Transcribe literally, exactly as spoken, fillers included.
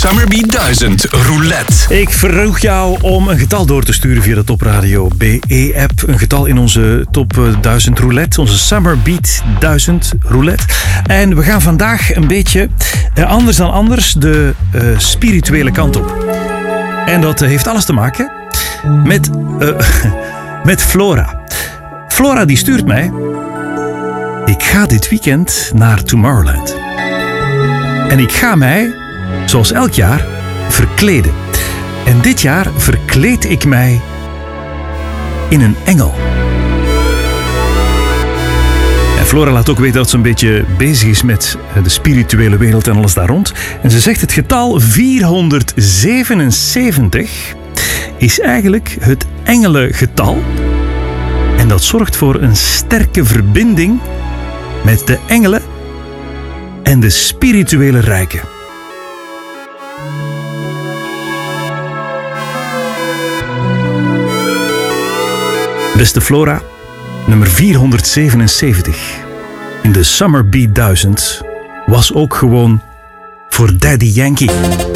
Summerbeat duizend Roulette. Ik vroeg jou om een getal door te sturen via de Top Radio B E-app. Een getal in onze Top duizend Roulette. Onze Summerbeat duizend Roulette. En we gaan vandaag een beetje eh, anders dan anders de uh, spirituele kant op. En dat uh, heeft alles te maken met, uh, met Flora. Flora die stuurt mij: ik ga dit weekend naar Tomorrowland. En ik ga mij, zoals elk jaar, verkleden. En dit jaar verkleed ik mij in een engel. En Flora laat ook weten dat ze een beetje bezig is met de spirituele wereld en alles daar rond. En ze zegt: het getal vierhonderdzevenenzeventig is eigenlijk het engelengetal. En dat zorgt voor een sterke verbinding met de engelen en de spirituele rijken. Beste Flora, nummer vierhonderdzevenenzeventig in de Summerbeat duizend was ook gewoon voor Daddy Yankee.